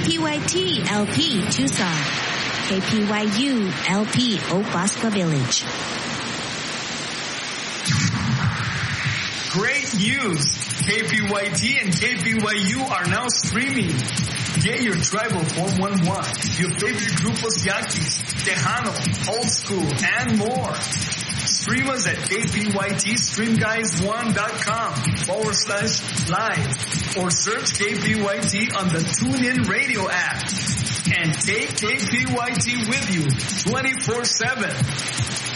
KPYT LP Tucson, KPYU LP Oak Bosco Village. Great news! KPYT and KPYU are now streaming. Get your tribal 411, your favorite grupos Yaquis, Tejano, Old School, and more. Stream us at kpytstreamguys1.com/live or search KPYT on the TuneIn Radio app. And take KPYT with you 24/7.